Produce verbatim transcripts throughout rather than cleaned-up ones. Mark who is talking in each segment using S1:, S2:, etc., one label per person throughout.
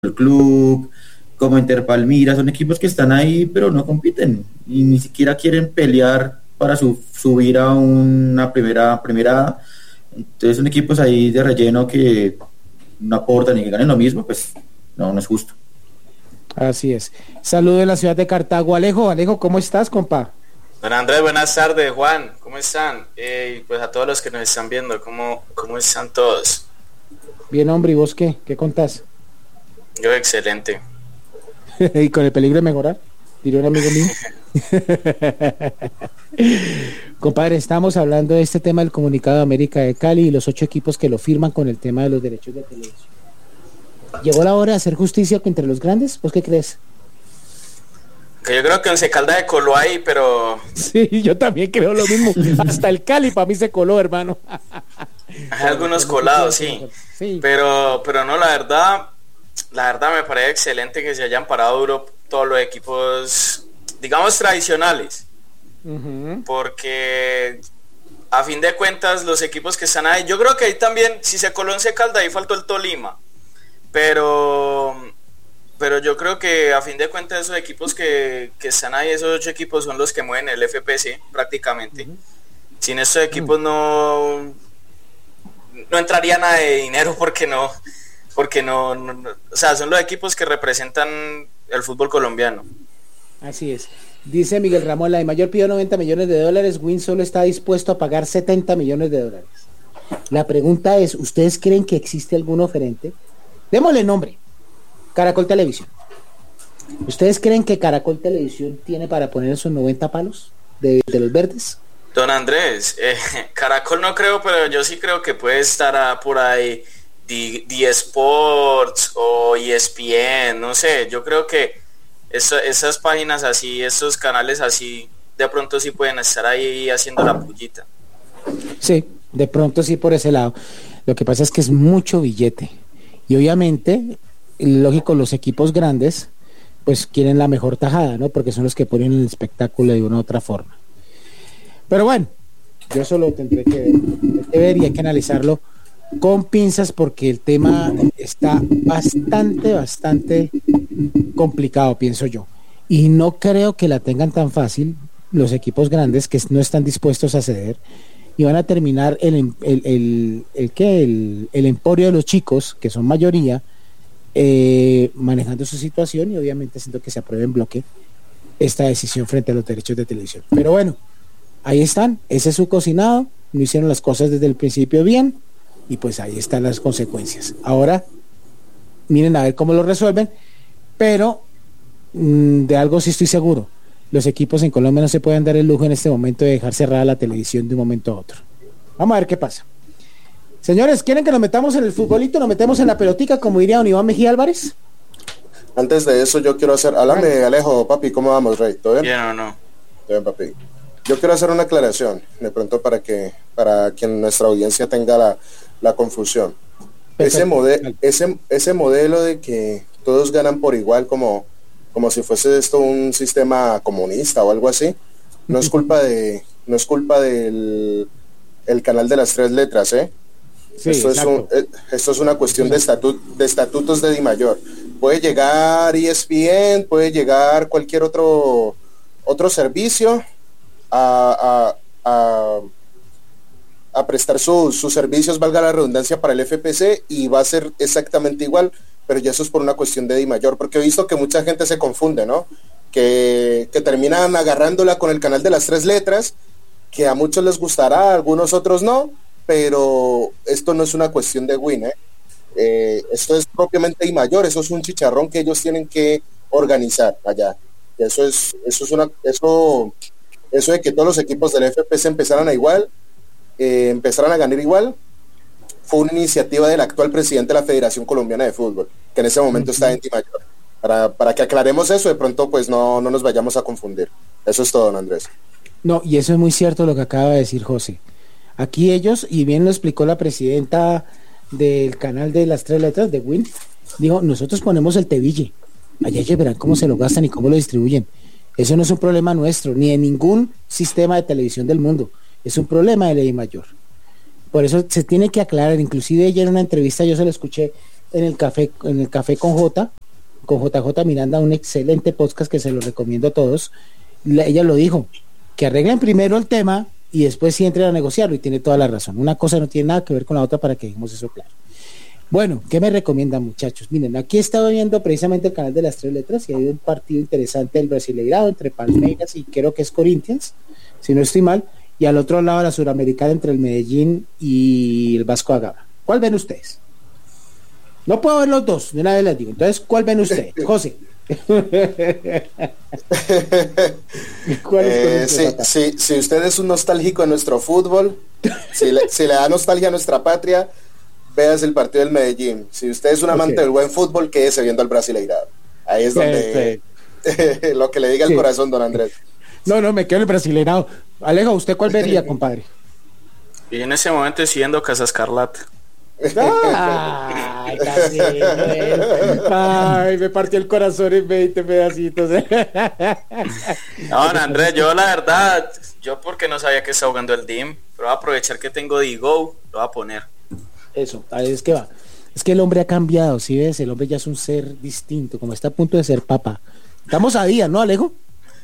S1: el Club, como Interpalmira, son equipos que están ahí pero no compiten y ni siquiera quieren pelear para su, subir a una primera primera. Entonces son equipos ahí de relleno que no aportan y que ganen lo mismo, pues no, no es justo.
S2: Así es. Saludo de la ciudad de Cartago. Alejo, Alejo, ¿cómo estás, compa?
S3: Don Andrés, buenas tardes. Juan, ¿cómo están? Eh, pues a todos los que nos están viendo, ¿cómo, cómo están todos?
S2: Bien, hombre, ¿y vos qué? ¿Qué contás?
S3: Yo excelente.
S2: ¿Y con el peligro de mejorar? Diría un amigo mío. Compadre, estamos hablando de este tema del Comunicado de América de Cali y los ocho equipos que lo firman con el tema de los derechos de televisión. ¿Llegó la hora de hacer justicia entre los grandes? ¿Vos qué crees?
S3: Que yo creo que Once Caldas se coló ahí, pero...
S2: Sí, yo también creo lo mismo. Hasta el Cali para mí se coló, hermano.
S3: Hay algunos colados, sí. sí. Pero, pero no, la verdad, la verdad me parece excelente que se hayan parado duro todos los equipos, digamos, tradicionales. Uh-huh. Porque a fin de cuentas los equipos que están ahí, yo creo que ahí también, si se coló Once Caldas, ahí faltó el Tolima. Pero... Pero yo creo que a fin de cuentas esos equipos que, que están ahí, esos ocho equipos son los que mueven el F P C prácticamente. Uh-huh. Sin estos equipos uh-huh. no no entraría nada de dinero porque no, porque no, no, no, o sea, son los equipos que representan el fútbol colombiano.
S2: Así es. Dice Miguel Ramón, la de Mayor pidió noventa millones de dólares, Win solo está dispuesto a pagar setenta millones de dólares. La pregunta es, ¿ustedes creen que existe algún oferente? Démosle nombre. Caracol Televisión. ¿Ustedes creen que Caracol Televisión tiene para poner esos noventa palos de, de los verdes?
S3: Don Andrés, eh, Caracol no creo, pero yo sí creo que puede estar a, por ahí D, D Sports o E S P N, no sé, yo creo que eso, esas páginas así, esos canales así, de pronto sí pueden estar ahí haciendo la pullita.
S2: Sí, de pronto sí por ese lado. Lo que pasa es que es mucho billete y obviamente... lógico, los equipos grandes pues quieren la mejor tajada, ¿no? Porque son los que ponen el espectáculo de una u otra forma. Pero bueno, yo solo tendré que ver, tendré que ver y hay que analizarlo con pinzas porque el tema está bastante, bastante complicado, pienso yo. Y no creo que la tengan tan fácil los equipos grandes que no están dispuestos a ceder y van a terminar el, el, el, el, el, ¿qué? el, el emporio de los chicos, que son mayoría, Eh, manejando su situación y obviamente siento que se apruebe en bloque esta decisión frente a los derechos de televisión. Pero bueno, ahí están, ese es su cocinado, no hicieron las cosas desde el principio bien y pues ahí están las consecuencias. Ahora miren a ver cómo lo resuelven, pero mmm, de algo sí estoy seguro, los equipos en Colombia no se pueden dar el lujo en este momento de dejar cerrada la televisión de un momento a otro. Vamos a ver qué pasa. Señores, ¿quieren que nos metamos en el futbolito? ¿Nos metemos en la pelotica, como diría don Iván Mejía Álvarez?
S4: Antes de eso, yo quiero hacer... Háblame, Alejo, papi, ¿cómo vamos, Rey? ¿Todo bien?
S3: Bien o no.
S4: Bien, papi. Yo quiero hacer una aclaración, de pronto para que para que nuestra audiencia tenga la, la confusión. Ese, mode, ese, ese modelo de que todos ganan por igual, como, como si fuese esto un sistema comunista o algo así, no es culpa de no es culpa del el canal de las tres letras, ¿eh? Sí, esto, es un, esto es una cuestión de, estatut, de estatutos de Dimayor. Puede llegar E S P N, puede llegar cualquier otro otro servicio a, a, a, a prestar sus su servicios, valga la redundancia, para el F P C y va a ser exactamente igual, pero ya eso es por una cuestión de Dimayor, porque he visto que mucha gente se confunde, ¿no? Que, que terminan agarrándola con el canal de las tres letras, que a muchos les gustará, a algunos otros no, pero esto no es una cuestión de win, ¿eh? Eh, esto es propiamente Dimayor, eso es un chicharrón que ellos tienen que organizar allá. Eso es, eso es una, eso, eso de que todos los equipos del F P C empezaran a igual, eh, empezaran a ganar igual, fue una iniciativa del actual presidente de la Federación Colombiana de Fútbol, que en ese momento uh-huh. está en Dimayor. Para, para que aclaremos eso, de pronto pues no, no nos vayamos a confundir. Eso es todo, don Andrés.
S2: No, y eso es muy cierto lo que acaba de decir José. Aquí ellos, y bien lo explicó la presidenta del canal de las tres letras de Win, dijo, nosotros ponemos el teville, allá ellos verán cómo se lo gastan y cómo lo distribuyen. Eso no es un problema nuestro, ni de ningún sistema de televisión del mundo, es un problema de ley mayor. Por eso se tiene que aclarar, inclusive ella en una entrevista yo se lo escuché, en el café, en el café con J, con J J Miranda, un excelente podcast que se lo recomiendo a todos. La, ella lo dijo, que arreglen primero el tema y después sí entren a negociarlo, y tiene toda la razón. Una cosa no tiene nada que ver con la otra, para que dejemos eso claro. Bueno, ¿qué me recomiendan, muchachos? Miren, aquí estaba viendo precisamente el canal de las tres letras y hay un partido interesante del Brasileirao entre Palmeiras y creo que es Corinthians, si no estoy mal, y al otro lado la Suramericana entre el Medellín y el Vasco da Gama. ¿Cuál ven ustedes? No puedo ver los dos, de una vez les digo. Entonces, ¿cuál ven ustedes? José.
S4: ¿Cuál es eh, sí, sí, si usted es un nostálgico de nuestro fútbol, si le, si le da nostalgia a nuestra patria, veas el partido del Medellín. Si usted es un amante okay. del buen fútbol, quédese viendo al Brasileirao. Ahí es donde lo que le diga el sí. corazón, don Andrés.
S2: No, no, me quedo en el Brasileirao. Alejo, ¿usted cuál vería, compadre?
S3: Y en ese momento siguiendo Casa Escarlata.
S2: Ay, Ay, me partió el corazón en veinte pedacitos.
S3: No, don Andrés, yo la verdad, yo porque no sabía que estaba jugando el D I M, pero voy a aprovechar que tengo Digo, lo voy a poner.
S2: Eso, ahí es que va. Es que el hombre ha cambiado, ¿sí ves? El hombre ya es un ser distinto, como está a punto de ser papá. Estamos a día, ¿no, Alejo?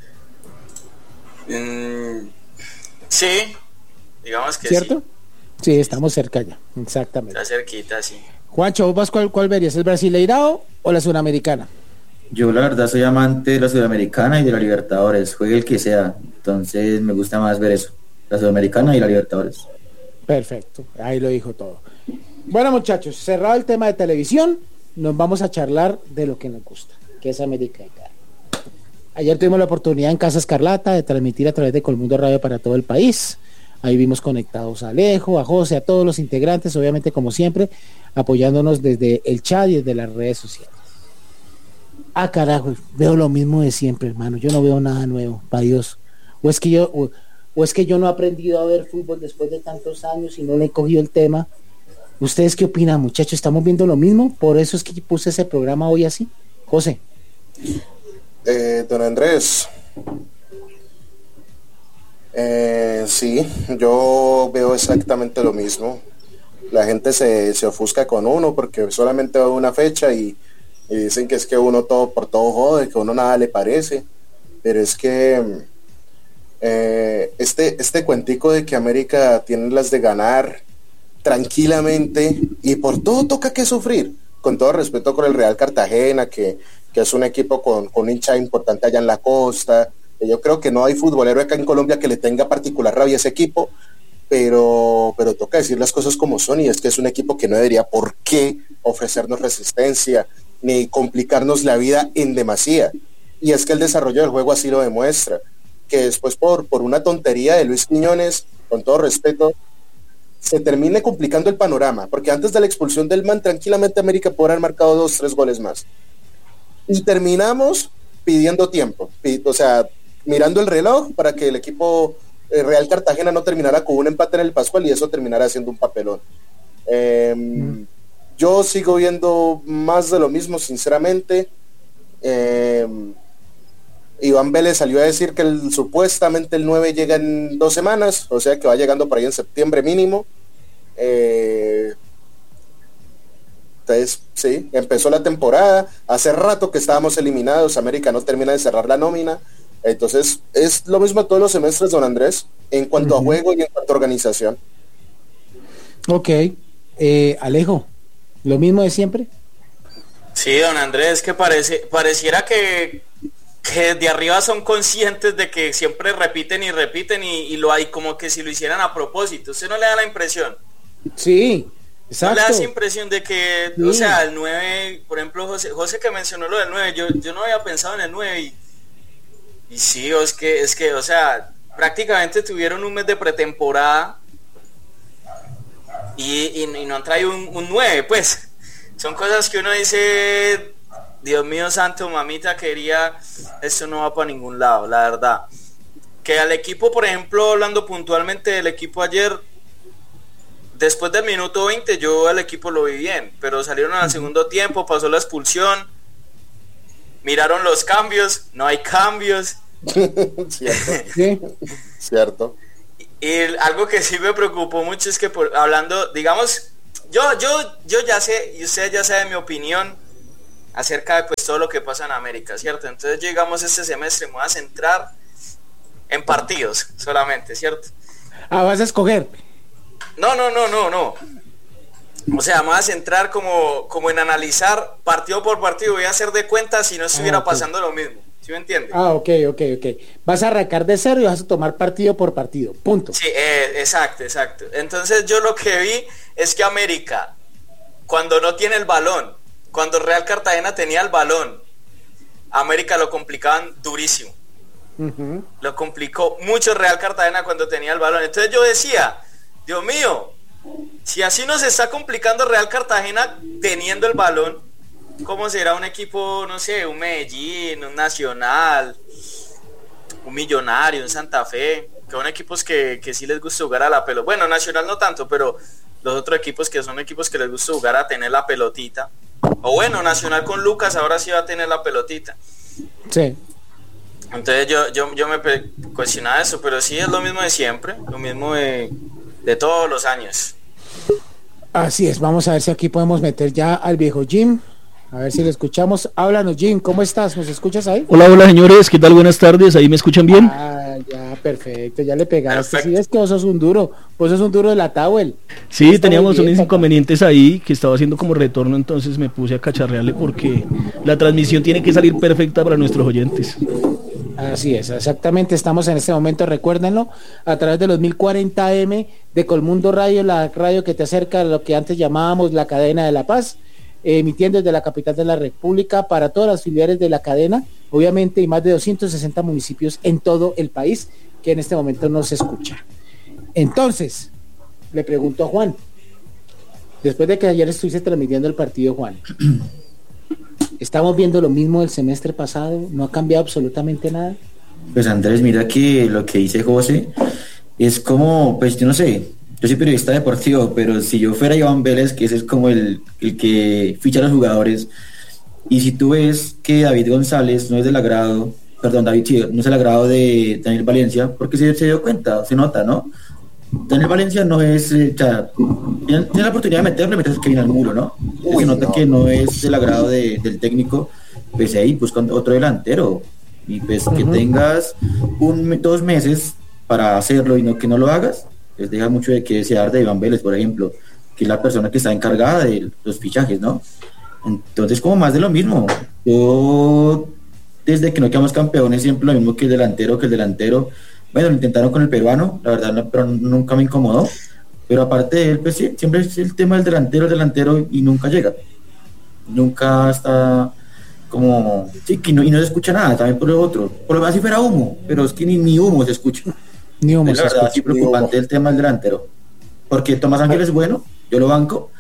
S3: Mm, sí, digamos que
S2: ¿cierto?
S3: Sí.
S2: Sí, estamos cerca ya, exactamente.
S3: Está cerquita, sí.
S2: Juancho, ¿vos cuál, cuál verías? ¿El Brasileirao o la Sudamericana?
S1: Yo la verdad soy amante de la Sudamericana y de la Libertadores, juegue el que sea, entonces me gusta más ver eso, la Sudamericana y la Libertadores.
S2: Perfecto, ahí lo dijo todo. Bueno, muchachos, cerrado el tema de televisión, nos vamos a charlar de lo que nos gusta, que es América de Cali. Ayer tuvimos la oportunidad en Casa Escarlata de transmitir a través de Colmundo Radio para todo el país. Ahí vimos conectados a Alejo, a José, a todos los integrantes, obviamente como siempre, apoyándonos desde el chat y desde las redes sociales. Ah, carajo, veo lo mismo de siempre, hermano. Yo no veo nada nuevo, para Dios. O es que yo, o, o es que yo no he aprendido a ver fútbol después de tantos años y no le he cogido el tema. ¿Ustedes qué opinan, muchachos? ¿Estamos viendo lo mismo? Por eso es que puse ese programa hoy así. José.
S4: Eh, don Andrés. Eh, sí, yo veo exactamente lo mismo. La gente se, se ofusca con uno porque solamente ve una fecha y, y dicen que es que uno todo por todo jode, que uno nada le parece. Pero es que eh, este, este cuentico de que América tiene las de ganar tranquilamente y por todo toca que sufrir, con todo respeto con el Real Cartagena, que, que es un equipo con, con hincha importante allá en la costa. Yo creo que no hay futbolero acá en Colombia que le tenga particular rabia a ese equipo, pero, pero toca decir las cosas como son, y es que es un equipo que no debería por qué ofrecernos resistencia ni complicarnos la vida en demasía, y es que el desarrollo del juego así lo demuestra, que después por, por una tontería de Luis Quiñones, con todo respeto, se termine complicando el panorama, porque antes de la expulsión del man tranquilamente América podrá haber marcado dos, tres goles más, y terminamos pidiendo tiempo, o sea, mirando el reloj para que el equipo eh, Real Cartagena no terminara con un empate en el Pascual y eso terminara haciendo un papelón. Eh, mm. Yo sigo viendo más de lo mismo, sinceramente. Eh, Iván Vélez salió a decir que el, supuestamente el nueve llega en dos semanas, o sea que va llegando por ahí en septiembre mínimo. Eh, entonces, sí, empezó la temporada, hace rato que estábamos eliminados, América no termina de cerrar la nómina. Entonces, es lo mismo todos los semestres, don Andrés, en cuanto uh-huh. a juego y en cuanto a organización.
S2: Ok. Eh, Alejo, ¿lo mismo de siempre?
S3: Sí, don Andrés, que parece, pareciera que, que de arriba son conscientes de que siempre repiten y repiten y, y lo hay como que si lo hicieran a propósito. ¿Usted no le da la impresión?
S2: Sí, exacto.
S3: ¿No le da esa impresión de que, sí. o sea, el nueve, por ejemplo, José, José que mencionó lo del nueve, yo, yo no había pensado en el nueve y Y sí, es que, es que, o sea, prácticamente tuvieron un mes de pretemporada y, y, y no han traído un, un nueve, pues. Son cosas que uno dice, Dios mío santo, mamita quería, esto no va para ningún lado, la verdad. Que al equipo, por ejemplo, hablando puntualmente del equipo ayer, después del minuto veinte yo al equipo lo vi bien, pero salieron al segundo tiempo, pasó la expulsión, miraron los cambios, no hay cambios.
S4: Cierto. ¿Sí? Cierto.
S3: Y, y algo que sí me preocupó mucho es que por, hablando, digamos, yo, yo, yo ya sé, y ustedes ya saben mi opinión acerca de pues todo lo que pasa en América, ¿cierto? Entonces yo, digamos, este semestre me voy a centrar en partidos solamente, ¿cierto?
S2: Ah, vas a escoger.
S3: No, no, no, no, no. O sea, me voy a centrar como, como en analizar partido por partido, voy a hacer de cuenta si no estuviera ah, okay. pasando lo mismo. ¿Sí me entiendes?
S2: Ah, ok, ok, ok. Vas a arrancar de cero y vas a tomar partido por partido, punto.
S3: Sí, eh, exacto, exacto. Entonces yo lo que vi es que América, cuando no tiene el balón, cuando Real Cartagena tenía el balón, América lo complicaban durísimo. Uh-huh. Lo complicó mucho Real Cartagena cuando tenía el balón. Entonces yo decía, Dios mío, si así nos está complicando Real Cartagena teniendo el balón, ¿cómo será un equipo, no sé, un Medellín, un Nacional, un Millonario, un Santa Fe, que son equipos que, que sí les gusta jugar a la pelota? Bueno, Nacional no tanto, pero los otros equipos que son equipos que les gusta jugar a tener la pelotita. O bueno, Nacional con Lucas ahora sí va a tener la pelotita.
S2: Sí.
S3: Entonces yo, yo, yo me cuestionaba eso, pero sí es lo mismo de siempre, lo mismo de, de todos los años.
S2: Así es, vamos a ver si aquí podemos meter ya al viejo Jim. A ver si lo escuchamos. Háblanos, Jim, ¿cómo estás? ¿Nos escuchas ahí?
S5: Hola, hola, señores, ¿qué tal? Buenas tardes, ¿ahí me escuchan bien?
S2: Ah, ya, perfecto, ya le pegaste. Sí, es que vos sos un duro, vos sos un duro de la Towel.
S5: Sí, teníamos unos inconvenientes ahí, que estaba haciendo como retorno, entonces me puse a cacharrearle porque la transmisión tiene que salir perfecta para nuestros oyentes.
S2: Así es, exactamente, estamos en este momento, recuérdenlo, a través de los mil cuarenta eme de Colmundo Radio, la radio que te acerca a lo que antes llamábamos la cadena de La Paz, emitiendo desde la capital de la República para todas las filiales de la cadena, obviamente, y más de doscientos sesenta municipios en todo el país que en este momento nos escucha. Entonces, le pregunto a Juan, después de que ayer estuviste transmitiendo el partido, Juan, ¿estamos viendo lo mismo del semestre pasado? ¿No ha cambiado absolutamente nada?
S1: Pues Andrés, mira que lo que dice José es como, pues yo no sé, yo soy periodista deportivo, pero si yo fuera Iván Vélez, que ese es como el, el que ficha a los jugadores, y si tú ves que David González no es del agrado, perdón, David sí, no es del agrado de Daniel Valencia, porque se, se dio cuenta, se nota, ¿no? Daniel Valencia no es, eh, o sea, tiene, tiene la oportunidad de meterle, meterse que viene al muro, ¿no? Uy, se nota no. que no es del agrado de, del técnico, pues ahí busca otro delantero, y pues uh-huh. que tengas un, dos meses para hacerlo y no que no lo hagas, pues deja mucho de que desear de Iván Vélez, por ejemplo, que es la persona que está encargada de los fichajes, ¿no? Entonces, como más de lo mismo. Yo, desde que no quedamos campeones, siempre lo mismo que el delantero, que el delantero, bueno, lo intentaron con el peruano, la verdad, no, pero nunca me incomodó, pero aparte de él, pues sí, siempre es el tema del delantero, el delantero, y nunca llega, nunca está como, sí, que no, y no se escucha nada, también por lo otro, por lo menos si fuera humo, pero es que ni, ni humo se escucha.
S2: Ni humo,
S1: es la verdad, sí preocupante el tema del delantero, porque Tomás Ángel es bueno, yo lo banco,